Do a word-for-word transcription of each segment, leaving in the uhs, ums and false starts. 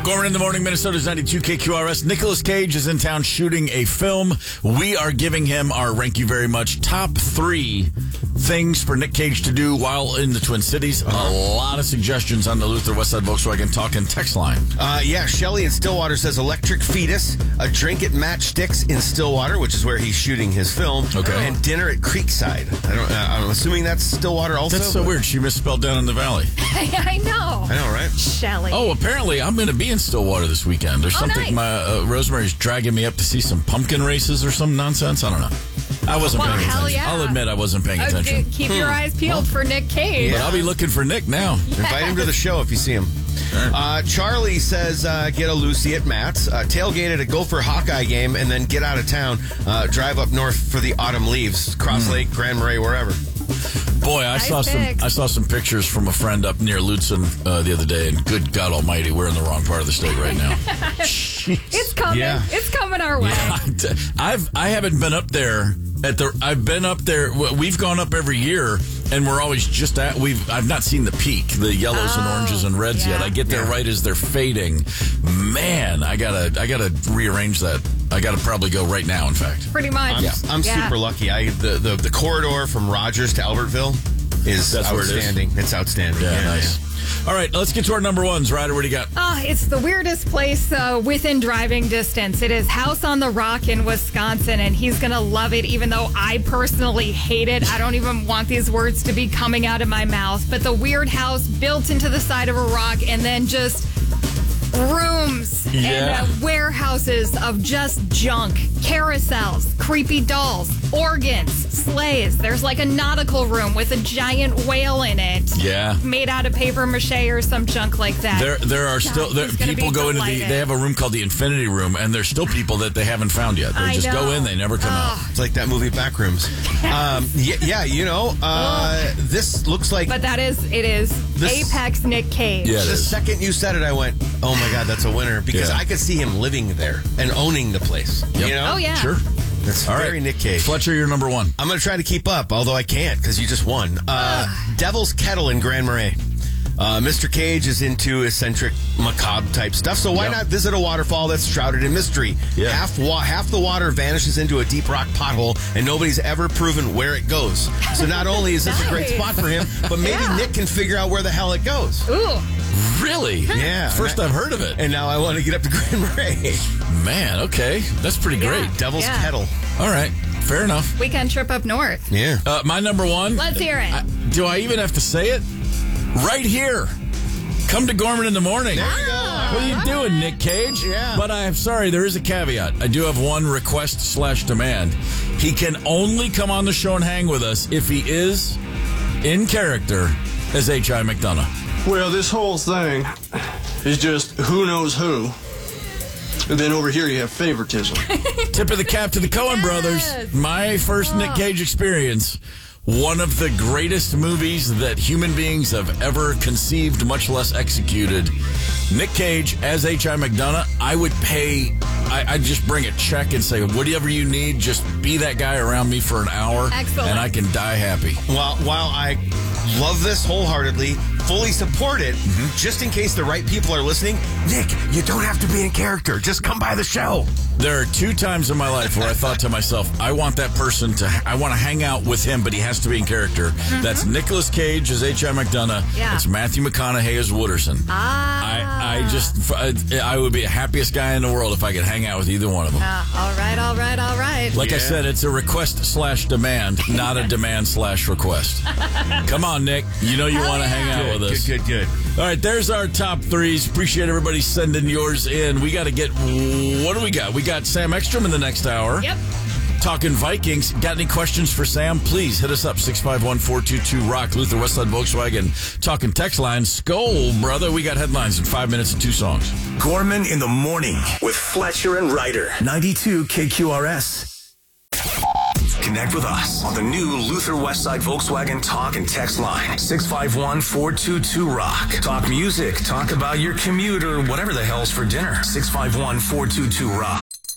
Gorman in the morning, Minnesota's ninety-two K Q R S. Nicolas Cage is in town shooting a film. We are giving him our Rank You Very Much top three things for Nick Cage to do while in the Twin Cities. Uh-huh. A lot of suggestions on the Luther Westside Volkswagen Talking text line. Uh, yeah, Shelly in Stillwater says electric fetus, a drink at Matchsticks in Stillwater, which is where he's shooting his film, okay, and dinner at Creekside. I don't, uh, I'm assuming that's Stillwater also. That's so but... weird. She misspelled down in the valley. I know. I know, right? Shelly. Oh, apparently I'm going to be in Stillwater this weekend. There's oh, something. Nice. My uh, Rosemary's dragging me up to see some pumpkin races or some nonsense. I don't know. I wasn't well, paying hell attention. Yeah. I'll admit I wasn't paying Oh, attention. dude, keep hmm. your eyes peeled well, for Nick Cage. But I'll be looking for Nick now. Yes. Invite him to the show if you see him. Uh, Charlie says uh, get a Lucy at Matt's, uh, tailgate at a Gopher Hawkeye game, and then get out of town, uh, drive up north for the autumn leaves, Cross mm. Lake, Grand Marais, wherever. Boy, I nice saw pics. some. I saw some pictures from a friend up near Lutzen uh, the other day, and good God Almighty, we're in the wrong part of the state right now. It's coming. Yeah. It's coming our way. Yeah, I've I haven't been up there at the. I've been up there. We've gone up every year, and we're always just at. We've. I've not seen the peak, the yellows oh, and oranges and reds yeah. yet. I get there yeah. right as they're fading. Man, I gotta. I gotta rearrange that. I gotta probably go right now. In fact, pretty much. I'm, yeah. I'm yeah. super lucky. I the, the the corridor from Rogers to Albertville is That's outstanding. Where it is. It's outstanding. Yeah, yeah nice. Yeah. All right, let's get to our number ones. Ryder, what do you got? Oh, it's the weirdest place uh, within driving distance. It is House on the Rock in Wisconsin, and he's going to love it, even though I personally hate it. I don't even want these words to be coming out of my mouth. But the weird house built into the side of a rock and then just rooms yeah. and uh, warehouses of just junk, carousels, creepy dolls, organs, sleighs. There's like a nautical room with a giant whale in it. Yeah. Made out of paper mache or some junk like that. There there are still there, people go into the they have a room called the Infinity Room, and there's still people that they haven't found yet. They I just know. go in, they never come oh. out. It's like that movie Backrooms. um, yeah, yeah, you know, uh, this looks like. But that is it is This- Apex Nick Cage. Yeah. The second you said it, I went, "Oh my God, that's a winner!" Because Yeah. I could see him living there and owning the place. Yep. You know? Oh yeah. Sure. That's All very right. Nick Cage. Fletcher, you're number one. I'm going to try to keep up, although I can't because you just won. Uh, Devil's Kettle in Grand Marais. Uh, Mister Cage is into eccentric, macabre type stuff, so why Yep. not visit a waterfall that's shrouded in mystery? Yeah. Half wa- half the water vanishes into a deep rock pothole, and nobody's ever proven where it goes. So not only is this a great Nice. spot for him, but maybe Yeah. Nick can figure out where the hell it goes. Ooh. Really? Yeah. First I've heard of it. And now I want to get up to Grand Marais. Man, okay. That's pretty Yeah. great. Devil's Yeah. Kettle. All right. Fair enough. Weekend trip up north. Yeah. Uh, my number one. Let's hear it. I, do I even have to say it? Right here. Come to Gorman in the morning. There you go. What are you doing, Nick Cage? Yeah. But I'm sorry, there is a caveat. I do have one request slash demand. He can only come on the show and hang with us if he is in character as H I McDonough. Well, this whole thing is just who knows who. And then over here you have favoritism. Tip of the cap to the Coen Yes. brothers. My first Nick Cage experience. One of the greatest movies that human beings have ever conceived, much less executed. Nick Cage as H I McDonough. I would pay, I, I'd just bring a check and say, whatever you need, just be that guy around me for an hour. Excellent. And I can die happy. While, while I love this wholeheartedly, fully support it, Mm-hmm. just in case the right people are listening, Nick, you don't have to be in character. Just come by the show. There are two times in my life where I thought to myself, I want that person to, I want to hang out with him, but he has to be in character. Mm-hmm. That's Nicolas Cage as H I McDonough. Yeah. It's Matthew McConaughey as Wooderson. Ah. I, I just, I, I would be the happiest guy in the world if I could hang out with either one of them. Ah, all right, all right, all right. Like I Yeah. said, it's a request slash demand, not a demand slash request. Come on, Nick. You know you Hell want to yeah. hang out Good, with us. good, good, good. All right, there's our top threes. Appreciate everybody sending yours in. We got to get, what do we got? We got Sam Ekstrom in the next hour. Yep. Talking Vikings. Got any questions for Sam? Please hit us up, six five one, four two two, ROCK, Luther Westside Volkswagen. Talking text line. Skull, brother. We got headlines in five minutes and two songs. Gorman in the morning with Fletcher and Ryder. ninety-two K Q R S. Connect with us on the new Luther Westside Volkswagen talk and text line. six five one, four two two, ROCK. Talk music, talk about your commute or whatever the hell's for dinner. six five one, four two two, ROCK.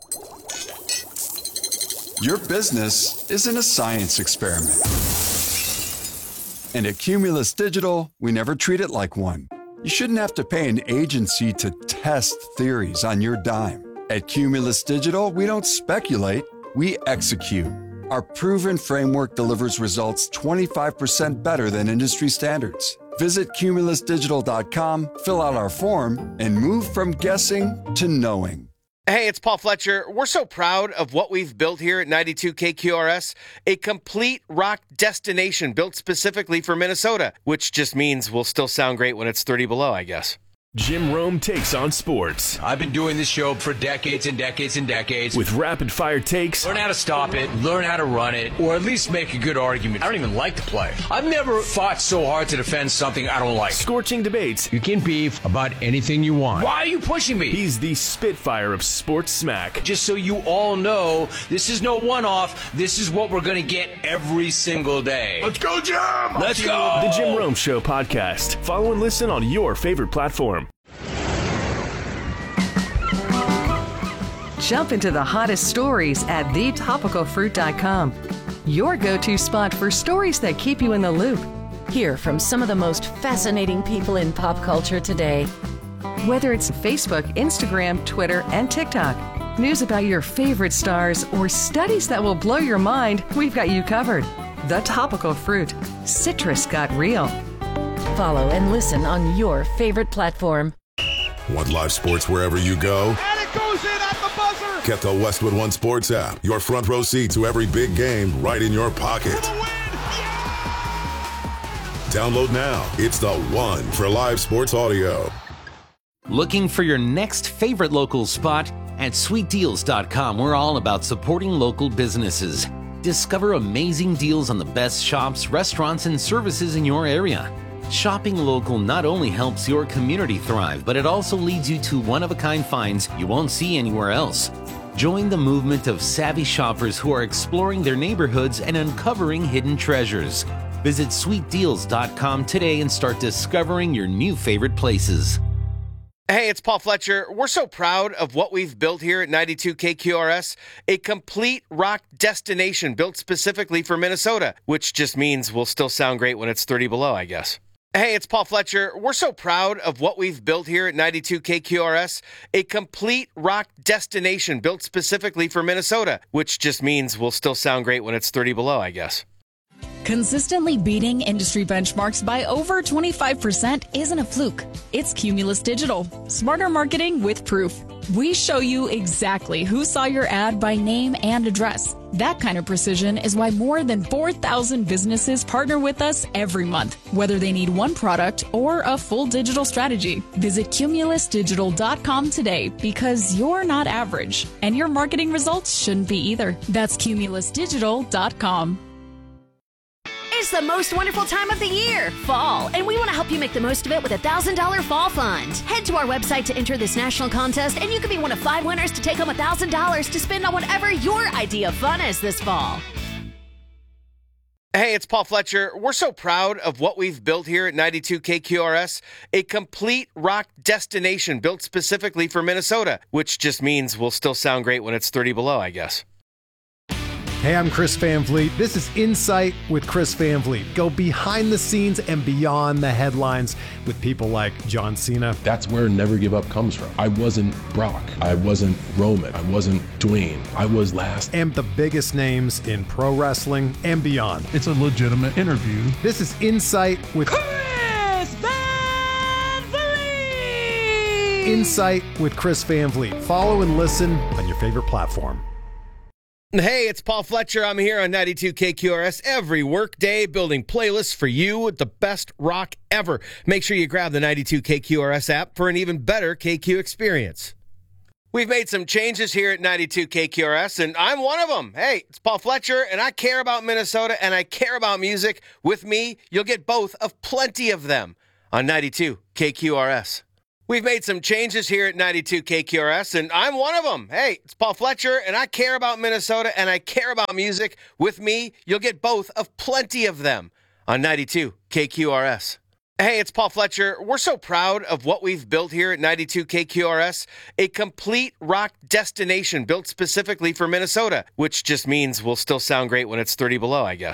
Your business isn't a science experiment. And at Cumulus Digital, we never treat it like one. You shouldn't have to pay an agency to test theories on your dime. At Cumulus Digital, we don't speculate, we execute. Our proven framework delivers results twenty-five percent better than industry standards. Visit cumulus digital dot com, fill out our form, and move from guessing to knowing. Hey, it's Paul Fletcher. We're so proud of what we've built here at ninety-two K Q R S, a complete rock destination built specifically for Minnesota, which just means we'll still sound great when it's thirty below, I guess. Jim Rome takes on sports. I've been doing this show for decades and decades and decades. With rapid-fire takes. Learn how to stop it, learn how to run it, or at least make a good argument. I don't even like to play. I've never fought so hard to defend something I don't like. Scorching debates. You can beef about anything you want. Why are you pushing me? He's the Spitfire of sports smack. Just so you all know, this is no one-off. This is what we're going to get every single day. Let's go, Jim! Let's go! The Jim Rome Show podcast. Follow and listen on your favorite platform. Jump into the hottest stories at the topical fruit dot com. Your go-to spot for stories that keep you in the loop. Hear from some of the most fascinating people in pop culture today. Whether it's Facebook, Instagram, Twitter, and TikTok, news about your favorite stars, or studies that will blow your mind, we've got you covered. The Topical Fruit. Citrus got real. Follow and listen on your favorite platform. Want live sports wherever you go? And it goes in at the buzzer! Get the Westwood One Sports app. Your front row seat to every big game right in your pocket. Yeah! Download now. It's the one for live sports audio. Looking for your next favorite local spot? At sweet deals dot com, we're all about supporting local businesses. Discover amazing deals on the best shops, restaurants, and services in your area. Shopping local not only helps your community thrive, but it also leads you to one-of-a-kind finds you won't see anywhere else. Join the movement of savvy shoppers who are exploring their neighborhoods and uncovering hidden treasures. Visit sweet deals dot com today and start discovering your new favorite places. Hey, it's Paul Fletcher. We're so proud of what we've built here at ninety-two K Q R S, a complete rock destination built specifically for Minnesota, which just means we'll still sound great when it's thirty below, I guess. Hey, it's Paul Fletcher. We're so proud of what we've built here at ninety-two K Q R S, a complete rock destination built specifically for Minnesota, which just means we'll still sound great when it's thirty below, I guess. Consistently beating industry benchmarks by over twenty-five percent isn't a fluke. It's Cumulus Digital. Smarter marketing with proof. We show you exactly who saw your ad by name and address. That kind of precision is why more than four thousand businesses partner with us every month, whether they need one product or a full digital strategy. Visit cumulus digital dot com today because you're not average, and your marketing results shouldn't be either. That's cumulus digital dot com. It's the most wonderful time of the year, fall, and we want to help you make the most of it with a one thousand dollars Fall Fund. Head to our website to enter this national contest, and you could be one of five winners to take home one thousand dollars to spend on whatever your idea of fun is this fall. Hey, it's Paul Fletcher. We're so proud of what we've built here at ninety-two K Q R S, a complete rock destination built specifically for Minnesota, which just means we'll still sound great when it's thirty below, I guess. Hey, I'm Chris Van Vliet. This is Insight with Chris Van Vliet. Go behind the scenes and beyond the headlines with people like John Cena. That's where Never Give Up comes from. I wasn't Brock. I wasn't Roman. I wasn't Dwayne. I was last. And the biggest names in pro wrestling and beyond. It's a legitimate interview. This is Insight with Chris Van Vliet! Insight with Chris Van Vliet. Follow and listen on your favorite platform. Hey, it's Paul Fletcher. I'm here on ninety-two K Q R S every workday building playlists for you with the best rock ever. Make sure you grab the ninety-two K Q R S app for an even better K Q experience. We've made some changes here at ninety-two K Q R S, and I'm one of them. Hey, it's Paul Fletcher, and I care about Minnesota, and I care about music. With me, you'll get both of plenty of them on ninety-two K Q R S. We've made some changes here at ninety-two K Q R S, and I'm one of them. Hey, it's Paul Fletcher, and I care about Minnesota, and I care about music. With me, you'll get both of plenty of them on ninety-two K Q R S. Hey, it's Paul Fletcher. We're so proud of what we've built here at ninety-two K Q R S, a complete rock destination built specifically for Minnesota, which just means we'll still sound great when it's thirty below, I guess.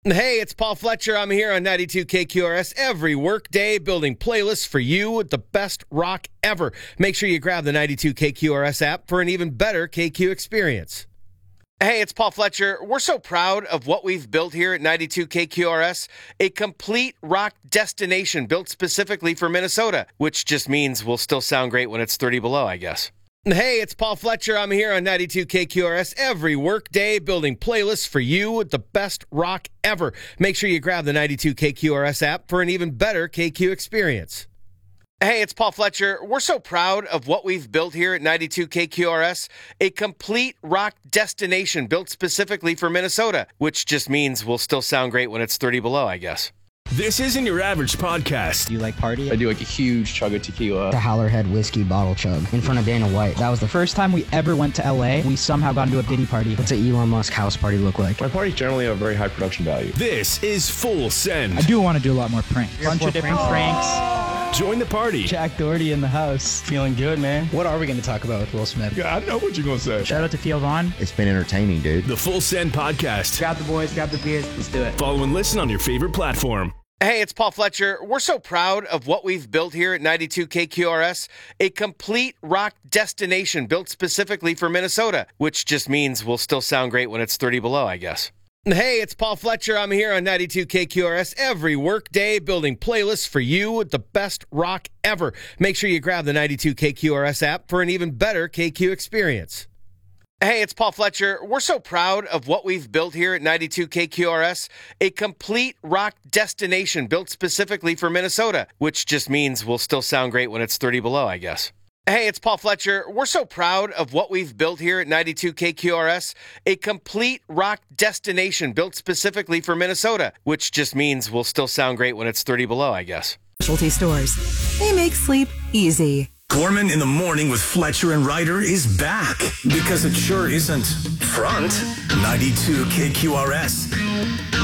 Hey, it's Paul Fletcher. I'm here on ninety-two K Q R S every workday building playlists for you with the best rock ever. Make sure you grab the ninety-two K Q R S app for an even better K Q experience. Hey, it's Paul Fletcher. We're so proud of what we've built here at ninety-two K Q R S, a complete rock destination built specifically for Minnesota, which just means we'll still sound great when it's thirty below, I guess. Hey, it's Paul Fletcher. I'm here on ninety-two K Q R S every workday building playlists for you with the best rock ever. Make sure you grab the ninety-two K Q R S app for an even better K Q experience. Hey, it's Paul Fletcher. We're so proud of what we've built here at ninety-two K Q R S, a complete rock destination built specifically for Minnesota, which just means we'll still sound great when it's thirty below, I guess. This isn't your average podcast. Do you like party? I do like a huge chug of tequila. The Howlerhead whiskey bottle chug in front of Dana White. That was the first time we ever went to L A. We somehow got into a Diddy party. What's an Elon Musk house party look like? My parties generally have very high production value. This is Full Send. I do want to do a lot more pranks. A bunch of different pranks. pranks. Join the party. Jack Doherty in the house. Feeling good, man. What are we going to talk about with Will Smith? Yeah, I know what you're going to say. Shout out to Theo Vaughn. It's been entertaining, dude. The Full Send podcast. Grab the boys, grab the beers. Let's do it. Follow and listen on your favorite platform. Hey, it's Paul Fletcher. We're so proud of what we've built here at ninety-two K Q R S, a complete rock destination built specifically for Minnesota, which just means we'll still sound great when it's thirty below, I guess. Hey, it's Paul Fletcher. I'm here on ninety-two K Q R S every workday building playlists for you with the best rock ever. Make sure you grab the ninety-two K Q R S app for an even better K Q experience. Hey, it's Paul Fletcher. We're so proud of what we've built here at ninety-two K Q R S, a complete rock destination built specifically for Minnesota, which just means we'll still sound great when it's thirty below, I guess. Hey, it's Paul Fletcher. We're so proud of what we've built here at ninety-two K Q R S, a complete rock destination built specifically for Minnesota, which just means we'll still sound great when it's thirty below, I guess. Specialty stores. They make sleep easy. Gorman in the Morning with Fletcher and Ryder is back because it sure isn't front. ninety-two K Q R S.